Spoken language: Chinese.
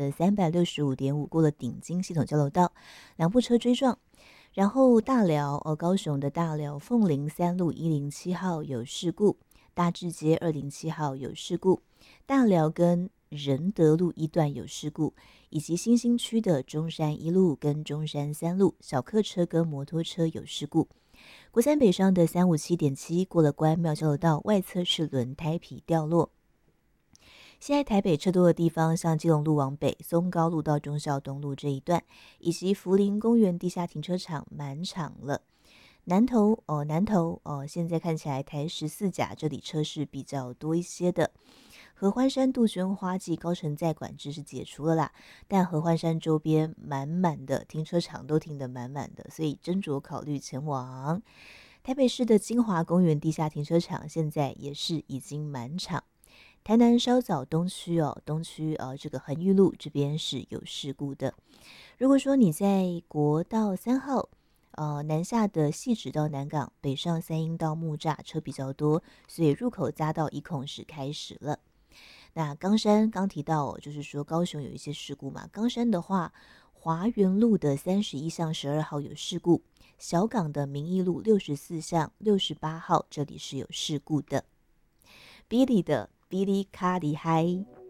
的365.5过了顶金系统交流道，两部车追撞。然后大寮高雄的大寮凤林3路107号有事故，大智街207号有事故，大寮跟仁德路一段有事故，以及新兴区的中山1路跟中山3路小客车跟摩托车有事故。国三北上的357.7过了关庙交流道，外侧是轮胎皮掉落。现在台北车多的地方，像基隆路往北、松高路到忠孝东路这一段，以及福林公园地下停车场满场了。南投现在看起来台14甲这里车是比较多一些的。合欢山杜鹃花季高乘载管制是解除了啦，但合欢山周边满满的停车场都停得满满的，所以斟酌考虑前往。台北市的金华公园地下停车场现在也是已经满场。台南稍早东区这个恒裕路这边是有事故的。如果说你在国道3号南下的汐止到南港，北上三鶯到木栅车比较多，所以入口匝道一控是开始了。那冈山刚提到就是说高雄有一些事故嘛，冈山的话，华园路的31巷12号有事故，小港的民义路64巷68号这里是有事故的。Billy 的比利卡里嗨。